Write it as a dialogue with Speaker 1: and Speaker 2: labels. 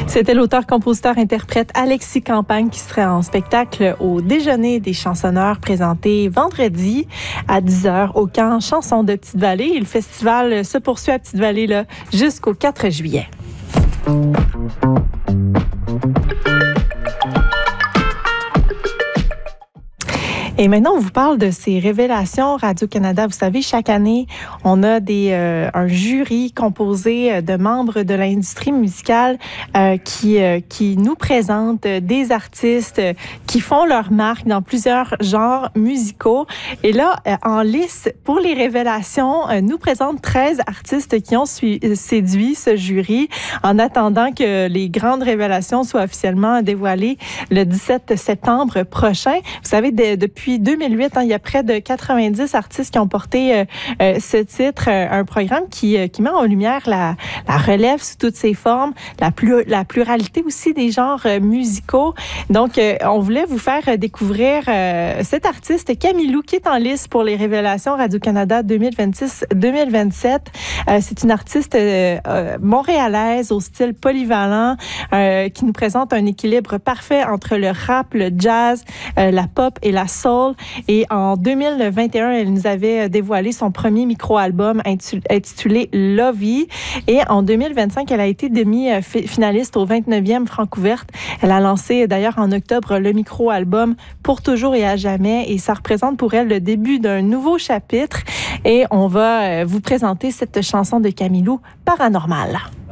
Speaker 1: C'était l'auteur-compositeur-interprète Alexis Campagne qui serait en spectacle au Déjeuner des chansonneurs présenté vendredi à 10h au camp Chansons de Petite-Vallée. Et le festival se poursuit à Petite-Vallée là, jusqu'au 4 juillet. Et maintenant, on vous parle de ces révélations Radio-Canada. Vous savez, chaque année, on a un jury composé de membres de l'industrie musicale qui nous présente des artistes qui font leur marque dans plusieurs genres musicaux. Et là, en lice pour les révélations, nous présente 13 artistes qui ont séduit ce jury en attendant que les grandes révélations soient officiellement dévoilées le 17 septembre prochain. Vous savez, depuis 2008, il y a près de 90 artistes qui ont porté ce titre, un programme qui met en lumière la relève sous toutes ses formes, la pluralité aussi des genres musicaux. Donc, on voulait vous faire découvrir cet artiste, Camilou, qui est en lice pour les révélations Radio-Canada 2026-2027. C'est une artiste montréalaise au style polyvalent qui nous présente un équilibre parfait entre le rap, le jazz, la pop et la soul. Et en 2021, elle nous avait dévoilé son premier micro-album intitulé Lovey. Et en 2025, elle a été demi-finaliste au 29e Francouverte. Elle a lancé d'ailleurs en octobre le micro-album Pour toujours et à jamais. Et ça représente pour elle le début d'un nouveau chapitre. Et on va vous présenter cette chanson de Camilou, Paranormal.